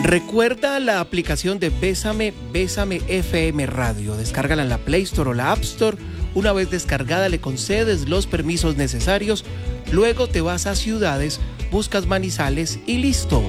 Recuerda la aplicación de Bésame, Bésame FM Radio. Descárgala en la Play Store o la App Store. Una vez descargada le concedes los permisos necesarios. Luego te vas a ciudades, buscas Manizales y listo.